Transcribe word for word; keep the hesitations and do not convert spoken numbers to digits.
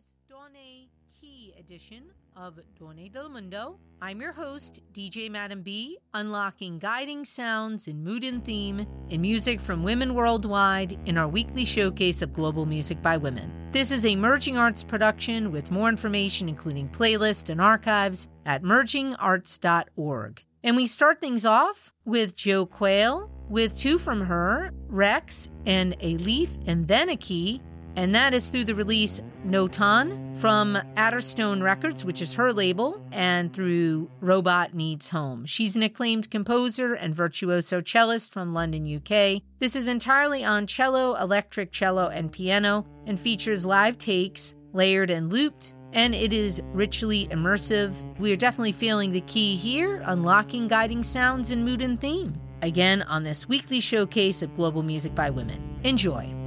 Donne Key edition of Donne del Mundo. I'm your host, D J Madam B, unlocking guiding sounds in mood and theme in music from women worldwide in our weekly showcase of global music by women. This is a Merging Arts production with more information, including playlists and archives, at merging arts dot org. And we start things off with Jo Quayle, with two from her, Rex and a Leaf and then a Key, and that is through the release Notan from Adderstone Records, which is her label, and through Robot Needs Home. She's an acclaimed composer and virtuoso cellist from London, U K. This is entirely on cello, electric cello, and piano, and features live takes, layered and looped, and it is richly immersive. We are definitely feeling the key here, unlocking guiding sounds in mood and theme. Again, on this weekly showcase of global music by women. Enjoy.